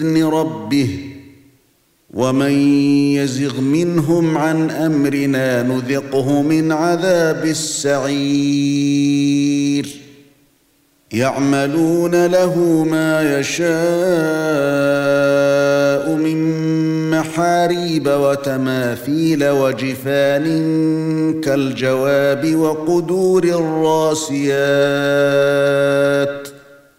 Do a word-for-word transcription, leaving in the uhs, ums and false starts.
بإذن ربه ومن يزغ منهم عن أمرنا نذقه من عذاب السعير يعملون له ما يشاء من محاريب وتماثيل وجفان كالجواب وقدور الراسيات